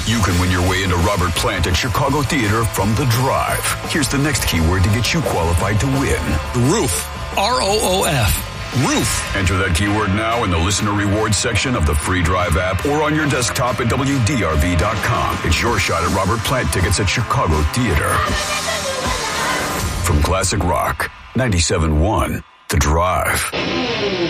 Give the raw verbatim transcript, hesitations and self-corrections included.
You can win your way into Robert Plant at Chicago Theater from The Drive. Here's the next keyword to get you qualified to win. Roof. R O O F. Roof. Enter that keyword now in the listener rewards section of the free Drive app or on your desktop at W D R V dot com. It's your shot at Robert Plant tickets at Chicago Theater. From Classic Rock, ninety-seven point one, The Drive.